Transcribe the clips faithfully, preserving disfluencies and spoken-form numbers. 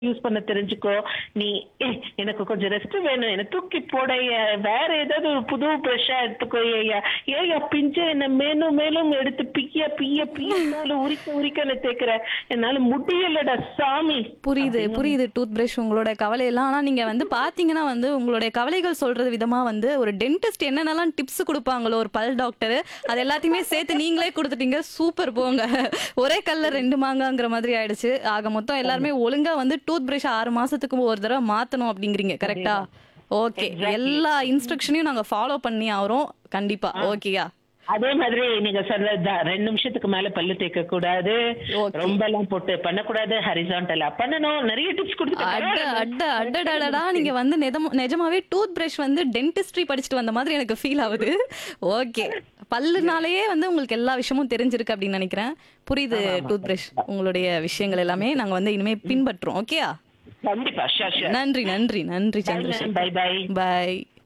Use பண்ண தெரிஞ்சுக்கோ. நீ "ஏய், எனக்கு கொஞ்சம் ரெஸ்ட் வேணும். என்ன தூக்கி போடய்யா. வேற ஏதாவது ஒரு புது பிரஷ்ஷா எடுத்துக்கோய்யா. ஏய்யா பிஞ்ச என்ன மேலும் மேலும் எடுத்து பிய்ய பிய்ய பிய்ய மேல உரிக்க உரிக்க தேய்க்கிற. என்னால முடியலடா சாமி." புரியுது, அப்படின்னு புரியுது. டூத் பிரஷ் உங்களோட கவலையெல்லாம். ஆனா நீங்க வந்து பார்த்தீங்கன்னா வந்து, உங்களுடைய கவலைகள் சொல்றது விதமா வந்து, ஒரு டென்டிஸ்ட் என்னென்னலாம் டிப்ஸ் குடுப்பாங்களோ, ஒரு பல் டாக்டரு, அது எல்லாத்தையுமே சேர்த்து நீங்களே குடுத்துட்டீங்க. சூப்பர் போங்க. ஒரே கல்ல ரெண்டு மாங்காங்கிற மாதிரி ஆயிடுச்சு. ஆக மொத்தம் எல்லாருமே ஒழுங்கா வந்து டூத் பிரஷ் ஆறு மாசத்துக்கு ஒரு தடவ மாத்தணும் அப்படிங்கிறீங்க. கரெக்ட்டா? அதேதான். ஓகே. எக்ஸாக்ட்லி. எல்லா இன்ஸ்ட்ரக்ஷனையும் நாங்க ஃபாலோ பண்ணி ஆகுறோம். கண்டிப்பா. ஆ. ஓகேயா? அதே மாதிரி நீங்க சொன்னதுதான் ரெண்டு நிமிஷத்துக்கு மேல பல்லு தேய்க்க கூடாது. ஓகே. ரொம்ப எல்லாம் போட்டு பண்ணக்கூடாது. ஹரிசான்டலா பண்ணணும். நிறைய டிப்ஸ் அட அட அடடடடா! நீங்க வந்து நெதம் நெஜமாவே டூத் பிரஷ் வந்து டென்டிஸ்ட்ரி படிச்சுட்டு வந்த மாதிரி எனக்கு ஃபீல் ஆவுது. ஓகே. பல்லுனாலேயே வந்து உங்களுக்கு எல்லா விஷயமும் தெரிஞ்சிருக்கு அப்படின்னு நெனைக்கிறேன். புரியுது டூத் பிரஷ். உங்களுடைய விஷயங்கள் எல்லாமே நாங்க வந்து இனிமே பின்பற்றுறோம். ஓகேயா? கண்டிப்பா. Sure sure. நன்றி, நன்றி, நன்றி சந்திரசேகர். By by. பை.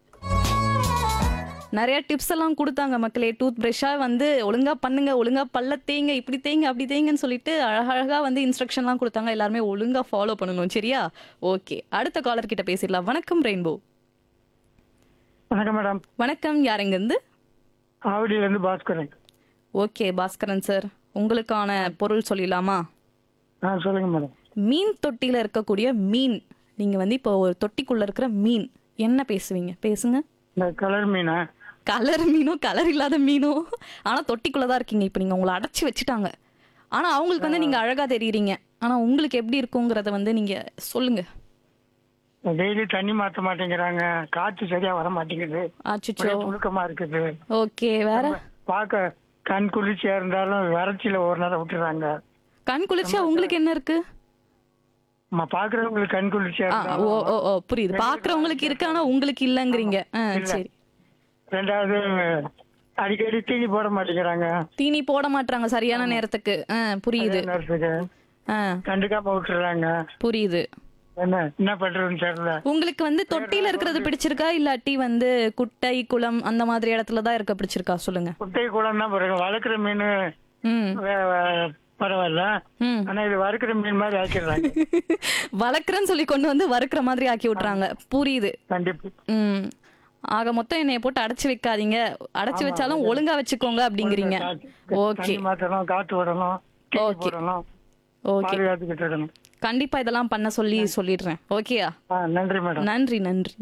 நெறைய டிப்ஸ் எல்லாம் குடுத்தாங்க மக்களே. டூத் பிரஷ்ஷா வந்து ஒழுங்கா பண்ணுங்க, ஒழுங்கா பல்ல தேய்ங்க, இப்படி தேய்ங்க, அப்படி தேய்ங்கன்னு சொல்லிட்டு அழகழகா வந்து இன்ஸ்ட்ரக்ஷன்லாம் குடுத்தாங்க. எல்லாருமே ஒழுங்கா ஃபாலோ பண்ணணும். சரியா? ஓகே. அடுத்த காலர் கிட்ட பேசிடலாம். வணக்கம் ரெயின்போ. வணக்கம் மேடம். வணக்கம். யார் எங்கேருந்து? ஆவடியிலேருந்து பாஸ்கரன். Okay Bhaskaran sir. உங்களுக்கான பொருள் சொல்லிடலாமா? ஆ சொல்லுங்க மேடம். மீன் தொட்டியில இருக்கக்கூடிய மீன். நீங்க வந்து இப்போ ஒரு தொட்டிக்குள்ள இருக்கிற மீன். என்ன பேசுவீங்க? பேசுங்க. இந்த கலர் மீனா? கலர் மீனோ, கலர் இல்லாத மீனோ. ஆனா தொட்டிக்குள்ள தான் இருக்கீங்க. இப்ப நீங்க உங்கள அடைச்சு வச்சுட்டாங்க. ஆனா அவங்களுக்கு வந்து நீங்க அழகா தெரியுறீங்க. ஆனா உங்களுக்கு எப்படி இருக்குங்கிறத வந்து நீங்க சொல்லுங்க. டெய்லி தண்ணி மாற்ற மாட்டேங்கிறாங்க. காற்று சரியா வர மாட்டேங்குது. அச்சச்சோ. ஒரே புழுக்கமா இருக்குது. ஓகே. வேற? பார்க்க கண் குளிர்ச்சியா இருந்தாலும் வறட்சியில ஒரு நேரம் விட்டுறாங்க. கண் குளிர்ச்சியா உங்களுக்கு என்ன இருக்கு? நம்ம பாக்குறவங்களுக்கு கண் குளிர்ச்சியா ஆ, ஓ இருந்தாலும் ஓ ஓ புரியுது. பாக்குறவங்களுக்கு இருக்கு ஆனா உங்களுக்கு இல்லங்கிறீங்க. ஆ, இல்ல. சரி. ரெண்டாவது அடிக்கடி தீனி போட மாட்டேங்கிறாங்க. தீனி போட மாட்டாங்க சரியான நேரத்துக்கு. ஆ, புரியுது. அதே நேரத்துக்கு ஆ, கண்டுக்காம விட்டுறாங்க. புரியுது. என்ன என்ன பண்றதுன்னு தெரியல. உங்களுக்கு வந்து தொட்டியில இருக்கிறது பிடிச்சிருக்கா இல்லாட்டி வந்து குட்டை குளம் அந்த மாதிரி இடத்துல தான் இருக்க பிடிச்சிருக்கா? சொல்லுங்க. குட்டை குளம் தான் பிறகு வளர்க்குற மீன் ம் வே- வே- பரவாயில்ல. ம் ஆனா இது வறுக்கிற மீன் மாதிரி ஆக்கிடுறாங்க. வளர்க்குறேன்னு சொல்லி கொண்டு வந்து வறுக்கிற மாதிரி ஆக்கி விட்டுறாங்க. புரியுது. கண்டிப்பா. ம் ஆக மொத்தம் என்னைய போட்டு அடைச்சு வைக்காதீங்க. அடைச்சு ஆமா, வச்சாலும் அது- ஒழுங்கா வச்சுக்கோங்க அப்படிங்கிறீங்க. காத்து- ஓகே. தண்ணி மாத்தணும், காத்து விடணும், தீனி ஓகே. போடணும், ஓகே. பாதுகாத்துக்கிட்டு இருக்கணும். கண்டிப்பா இதெல்லாம் பண்ண சொல்லி சொல்லிடுறேன். ஓகேயா? ஆ, நன்றி மேடம். நன்றி நன்றி.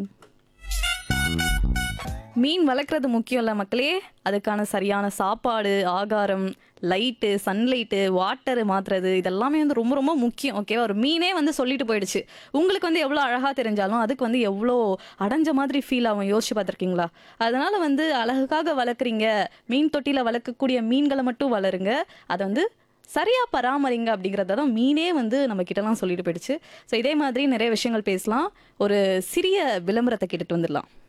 மீன் வளர்க்குறது முக்கியம் இல்லை மக்களே. அதுக்கான சரியான சாப்பாடு, ஆகாரம், லைட்டு, சன்லைட்டு, வாட்டரு மாத்துறது இதெல்லாமே வந்து ரொம்ப ரொம்ப முக்கியம். ஓகேவா? ஒரு மீனே வந்து சொல்லிட்டு போயிடுச்சு. உங்களுக்கு வந்து எவ்வளோ அழகா தெரிஞ்சாலும் அதுக்கு வந்து எவ்வளோ அடைஞ்ச மாதிரி ஃபீல் ஆகும். யோசிச்சு பார்த்துருக்கீங்களா? அதனால வந்து அழகுக்காக வளர்க்குறீங்க. மீன் தொட்டியில் வளர்க்கக்கூடிய மீன்களை மட்டும் வளருங்க. அதை வந்து சரியா பராமரிங்க அப்படிங்கிறத தான் மீனே வந்து நம்ம கிட்டலாம் சொல்லிட்டு போயிடுச்சு. ஸோ இதே மாதிரி நிறைய விஷயங்கள் பேசலாம். ஒரு சிறிய விளம்பரத்தை கேட்டுட்டு வந்துடலாம்.